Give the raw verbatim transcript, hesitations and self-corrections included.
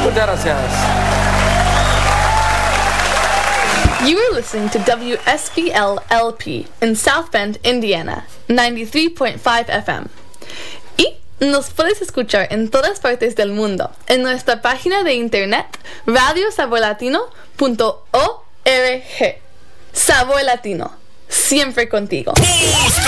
Muchas gracias. You are listening to W S B L L P in South Bend, Indiana, ninety-three point five F M. Y nos puedes escuchar en todas partes del mundo en nuestra página de internet radio sabor latino punto org. Sabor Latino, siempre contigo. Busca